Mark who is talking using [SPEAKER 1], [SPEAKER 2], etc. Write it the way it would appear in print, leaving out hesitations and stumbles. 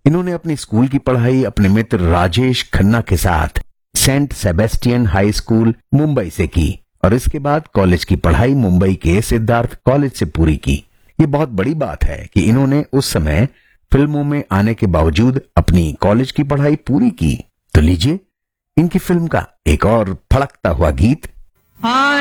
[SPEAKER 1] इन्होंने अपनी स्कूल की पढ़ाई अपने मित्र राजेश खन्ना के साथ Saint Sebastian high school Mumbai से की और इसके बाद कॉलेज की पढ़ाई मुंबई के सिद्धार्थ कॉलेज से पूरी की। ये बहुत बड़ी बात है कि इन्होंने उस समय फिल्मों में आने के बावजूद अपनी कॉलेज की पढ़ाई पूरी की। तो लीजिए इनकी फिल्म का एक और फड़कता हुआ गीत।